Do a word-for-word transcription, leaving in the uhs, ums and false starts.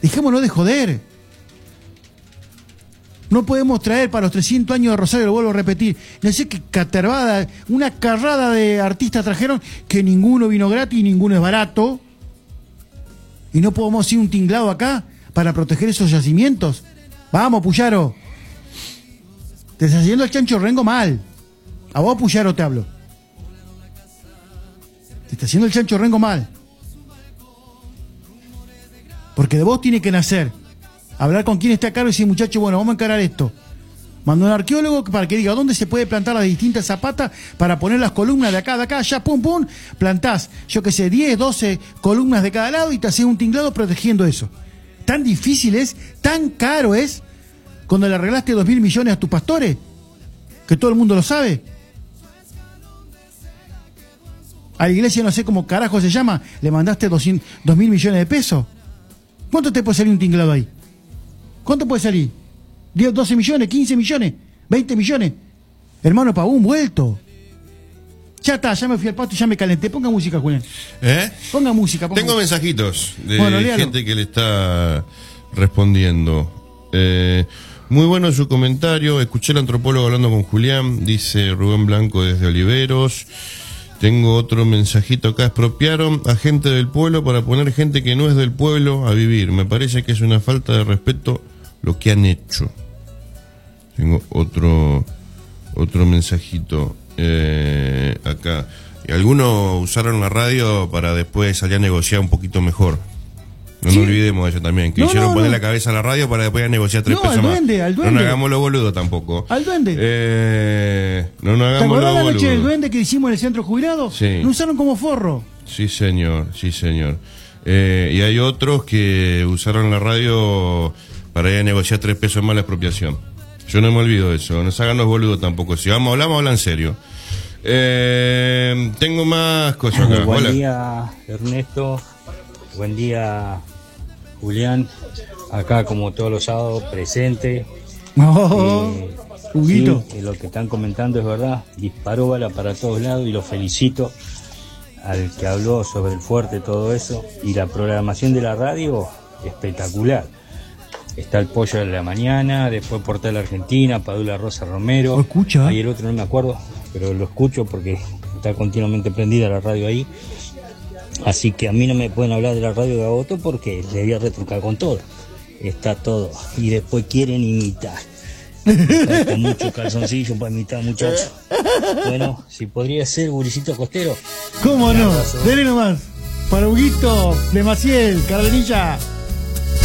Dejémonos de joder. No podemos traer para los trescientos años de Rosario, lo vuelvo a repetir, no sé qué catervada, una carrada de artistas trajeron que ninguno vino gratis y ninguno es barato. Y no podemos ir un tinglado acá para proteger esos yacimientos. Vamos, Puyaro. Te estás haciendo el chancho rengo mal. A vos, Puyaro, te hablo. Te está haciendo el chancho rengo mal. Porque de vos tiene que nacer hablar con quien esté a cargo y decir, muchacho, bueno, vamos a encarar esto. Manda un arqueólogo para que diga dónde se puede plantar las distintas zapatas para poner las columnas de acá, de acá, allá, pum, pum. Plantás, yo qué sé, diez, doce columnas de cada lado y te haces un tinglado protegiendo eso. Tan difícil es, tan caro es, cuando le arreglaste dos mil millones a tus pastores, que todo el mundo lo sabe. A la iglesia, no sé cómo carajo se llama, le mandaste dos mil millones de pesos. ¿Cuánto te puede salir un tinglado ahí? ¿Cuánto puede salir? diez, doce millones, quince millones, veinte millones. Hermano, pagó un vuelto. Ya está, ya me fui al pasto y ya me calenté. Ponga música, Julián. ¿Eh? Ponga música. Ponga Tengo música. mensajitos de bueno, gente que le está respondiendo. Eh, muy bueno su comentario. Escuché al antropólogo hablando con Julián, dice Rubén Blanco desde Oliveros. Tengo otro mensajito acá. Expropiaron a gente del pueblo para poner gente que no es del pueblo a vivir. Me parece que es una falta de respeto lo que han hecho. Tengo otro otro mensajito eh, acá. Y algunos usaron la radio para después salir a negociar un poquito mejor. No sí. nos olvidemos de eso también. Que no, hicieron no, poner no. la cabeza a la radio para después a negociar tres no, pesos al duende, más. Al duende. No nos hagamos los boludos tampoco. Al duende. Eh, no nos ¿Te hagamos acordás los la boludos. noche del duende que hicimos en el centro jubilado? Sí. Lo usaron como forro. Sí, señor. Sí, señor. Eh, y hay otros que usaron la radio para ir a negociar tres pesos más la expropiación. Yo no me olvido de eso. No nos hagan los boludos tampoco. Si vamos a hablar, vamos a hablar en serio. Eh, tengo más cosas acá. Buen Hola. día, Ernesto. Buen día, Julián. Acá, como todos los sábados, presente. Oh, eh, Huguito. Sí, lo que están comentando es verdad. Disparó bala para todos lados y lo felicito al que habló sobre el fuerte, todo eso. Y la programación de la radio, espectacular. Está el Pollo de la Mañana, después Portal Argentina, Padula Rosa Romero. ¿Lo escucha? Ahí el otro no me acuerdo, pero lo escucho porque está continuamente prendida la radio ahí. Así que a mí no me pueden hablar de la radio de Agoto porque le voy a retrucar con todo. Está todo. Y después quieren imitar. Con mucho calzoncillo para imitar, muchachos. Bueno, si podría ser Guricito Costero. ¿Cómo no? Dele nomás. Para Huguito de Maciel, Cardenilla.